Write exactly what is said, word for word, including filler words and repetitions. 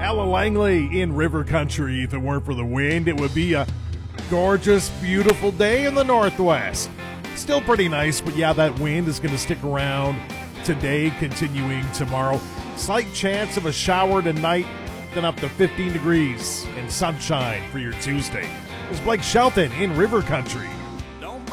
Ella Langley in River Country. If it weren't for the wind, it would be a gorgeous, beautiful day in the Northwest. Still pretty nice, but yeah, that wind is going to stick around today, continuing tomorrow. Slight chance of a shower tonight, then up to fifteen degrees and sunshine for your Tuesday. It's Blake Shelton in River Country.